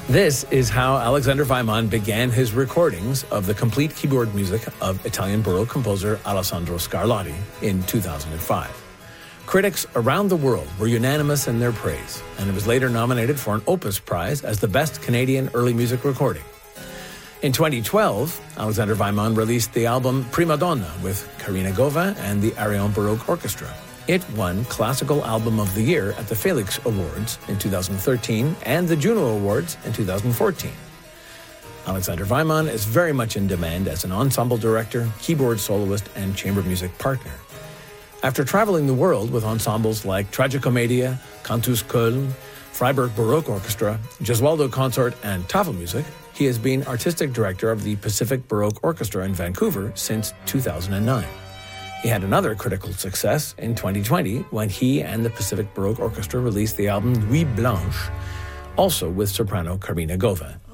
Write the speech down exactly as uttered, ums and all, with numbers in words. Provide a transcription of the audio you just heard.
This is how Alexander Wajman began his recordings of the complete keyboard music of Italian Baroque composer Alessandro Scarlatti in two thousand five. Critics around the world were unanimous in their praise, and it was later nominated for an Opus Prize as the best Canadian early music recording. In twenty twelve, Alexander Wajman released the album Prima Donna with Karina Gova and the Arion Baroque Orchestra. It won Classical Album of the Year at the Felix Awards in two thousand thirteen and the Juno Awards in two thousand fourteen. Alexander Wajman is very much in demand as an ensemble director, keyboard soloist, and chamber music partner. After traveling the world with ensembles like Tragicomedia, Cantus Köln, Freiburg Baroque Orchestra, Gesualdo Consort, and Tafelmusik, he has been artistic director of the Pacific Baroque Orchestra in Vancouver since two thousand nine. He had another critical success in twenty twenty when he and the Pacific Baroque Orchestra released the album Nuit Blanche, also with soprano Karina Gova.